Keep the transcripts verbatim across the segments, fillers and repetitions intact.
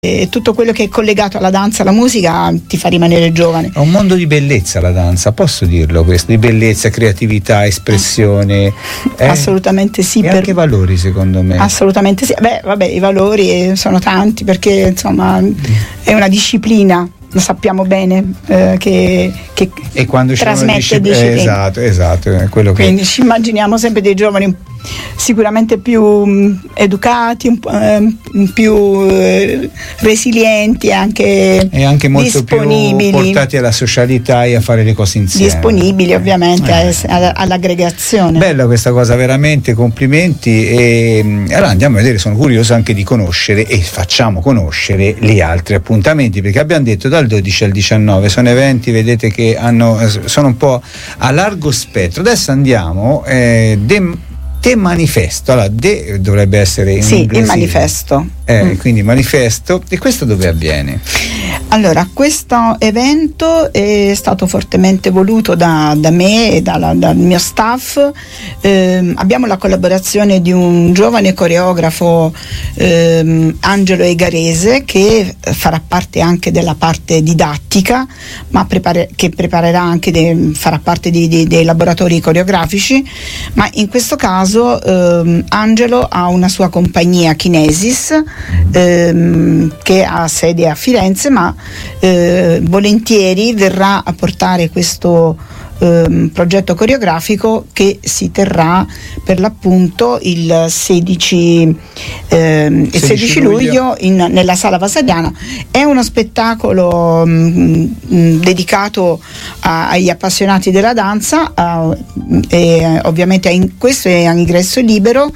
e tutto quello che è collegato alla danza, alla musica ti fa rimanere giovane. È un mondo di bellezza la danza, posso dirlo questo, di bellezza, creatività, espressione. Eh? Assolutamente sì. E per... anche valori, secondo me. Assolutamente sì. Beh, vabbè, i valori sono tanti perché insomma è una disciplina. Lo sappiamo bene eh, che, che e quando trasmette discipl- disciplina. Eh, esatto, esatto, è quello che... Quindi ci immaginiamo sempre dei giovani sicuramente più um, educati, un, um, più uh, resilienti e anche, e anche molto disponibili, più portati alla socialità e a fare le cose insieme. Disponibili ovviamente eh. a, all'aggregazione. Bella questa cosa, veramente complimenti. E allora andiamo a vedere, sono curioso anche di conoscere e facciamo conoscere gli altri appuntamenti, perché abbiamo detto dal dodici al diciannove sono eventi, vedete, che hanno sono un po' a largo spettro. Adesso andiamo eh, de, Te manifesto, allora de dovrebbe essere in sì, inglese. Il manifesto. Eh, mm. Quindi manifesto. E questo dove avviene? Allora, questo evento è stato fortemente voluto da, da me e dalla, dal mio staff. Eh, abbiamo la collaborazione di un giovane coreografo, eh, Angelo Egarese, che farà parte anche della parte didattica, ma prepare, che preparerà anche de, farà parte di, di, dei laboratori coreografici. Ma in questo caso eh, Angelo ha una sua compagnia, Kinesis, ehm, che ha sede a Firenze, ma eh, volentieri verrà a portare questo ehm, progetto coreografico che si terrà per l'appunto il sedici, ehm, il sedici luglio in, nella Sala Vasariana. È uno spettacolo mh, mh, dedicato a, agli appassionati della danza, a, e ovviamente in, questo è a ingresso libero,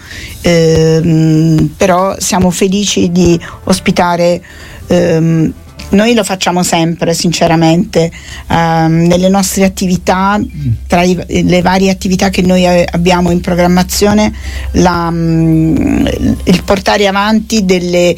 ehm, però siamo felici di ospitare. Ehm, Noi lo facciamo sempre, sinceramente, um, nelle nostre attività, tra i, le varie attività che noi abbiamo in programmazione, la, um, il portare avanti delle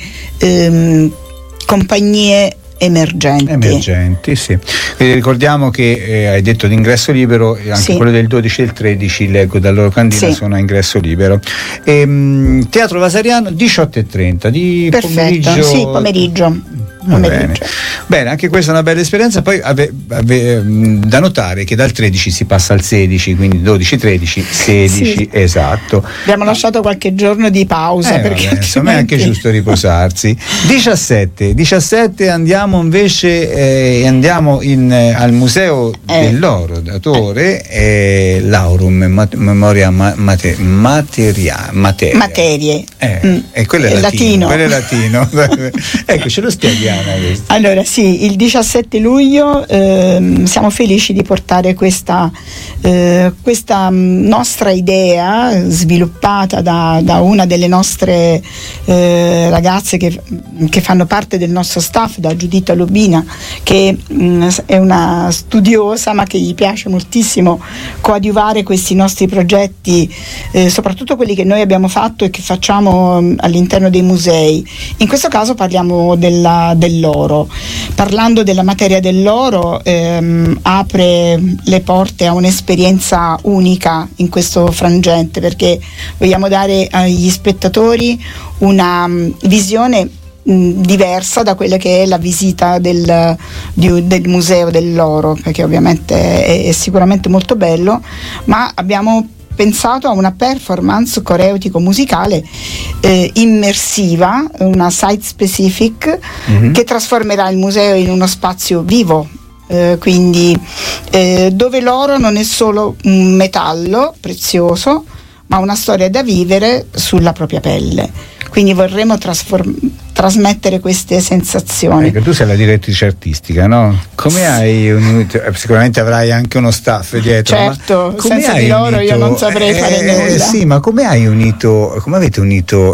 um, compagnie emergenti. Emergenti, sì. Quindi ricordiamo che eh, hai detto di ingresso libero, anche sì. Quello del dodici e il tredici, leggo dalla loro cantina, sì. Sono a ingresso libero. E, mh, Teatro Vasariano diciotto e trenta di Perfetto, pomeriggio. sì, pomeriggio. Bene. Bene, anche questa è una bella esperienza. Poi ave, ave, da notare che dal tredici si passa al sedici, quindi dodici, tredici, sedici, sì. Esatto. Abbiamo lasciato qualche giorno di pausa, eh, perché vabbè, insomma è anche giusto riposarsi. diciassette, diciassette andiamo invece eh, andiamo in, eh, al Museo eh. dell'Oro d'autore, eh, Laurum mat, Memoria ma, mate, materia, materia. Materie. Eh, mm. E quello è, è latino. latino. Quello è latino. Ecco, ce lo spieghiamo. Allora sì, il diciassette luglio ehm, siamo felici di portare questa, eh, questa nostra idea sviluppata da, da una delle nostre eh, ragazze che, che fanno parte del nostro staff, da Giuditta Lubina, che mh, è una studiosa ma che gli piace moltissimo coadiuvare questi nostri progetti, eh, soprattutto quelli che noi abbiamo fatto e che facciamo mh, all'interno dei musei. In questo caso parliamo della dell'oro. Parlando della materia dell'oro, ehm, apre le porte a un'esperienza unica in questo frangente, perché vogliamo dare agli spettatori una um, visione mh, diversa da quella che è la visita del, di, del museo dell'oro, perché ovviamente è, è sicuramente molto bello, ma abbiamo pensato a una performance coreutico-musicale eh, immersiva, una site specific, mm-hmm. che trasformerà il museo in uno spazio vivo, eh, quindi eh, dove l'oro non è solo un metallo prezioso, ma una storia da vivere sulla propria pelle. Quindi vorremmo trasform- trasmettere queste sensazioni. Ecco, tu sei la direttrice artistica, no? Come hai unito? Sicuramente avrai anche uno staff dietro. Certo, ma come senza hai di loro unito, io non saprei eh, fare nulla. Sì, ma come hai unito, come avete unito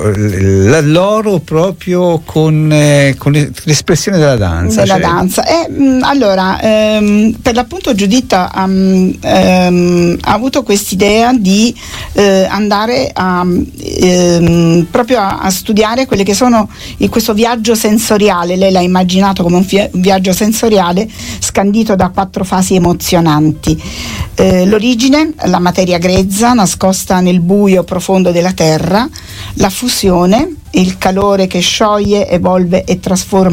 l'oro proprio con, eh, con l'espressione della danza? Della cioè... danza. Eh, mh, allora, ehm, per l'appunto Giuditta um, ehm, ha avuto quest'idea di eh, andare a ehm, proprio a, a studiare quelle che sono il, questo viaggio sensoriale. Lei l'ha immaginato come un, fi- un viaggio sensoriale scandito da quattro fasi emozionanti. Eh, l'origine, la materia grezza nascosta nel buio profondo della terra, la fusione, il calore che scioglie, evolve e trasforma